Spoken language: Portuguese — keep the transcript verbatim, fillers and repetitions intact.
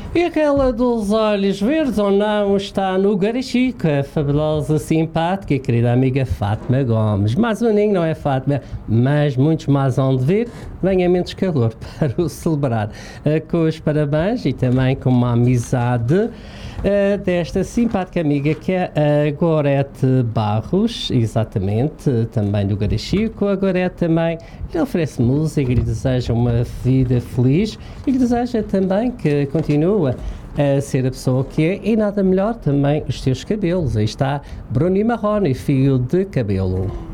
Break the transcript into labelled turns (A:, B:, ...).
A: E aquela dos olhos verdes ou não está no Garachico, a fabulosa, simpática e querida amiga Fátima Gomes. Mais um ninho, não é, Fátima? Mas muitos mais hão de vir, venha menos calor para o celebrar. Uh, com os parabéns e também com uma amizade uh, desta simpática amiga que é a Gorete Barros, exatamente, também do Garachico. A Gorete também lhe oferece música e lhe deseja uma vida feliz e lhe deseja também que continue a ser a pessoa que é e nada melhor também os teus cabelos. Aí está Bruni Marrone, fio de cabelo.